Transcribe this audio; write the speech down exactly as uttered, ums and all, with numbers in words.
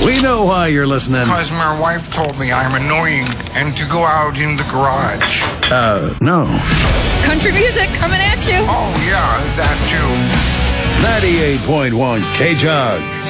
We know why you're listening. Because my wife told me I'm annoying and to go out in the garage. Uh, no. Country music coming at you. Oh, yeah, that too. ninety-eight point one K-Jug.